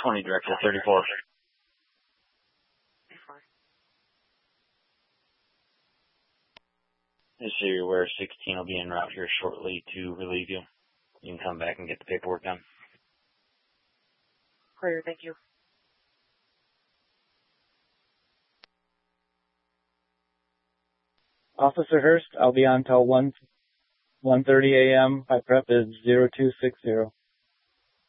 20 Director 34. Just so you're aware, 16 will be en route here shortly to relieve you. You can come back and get the paperwork done. Clear, thank you. Officer Hurst, I'll be on till 1:30 a.m. My prep is 0260.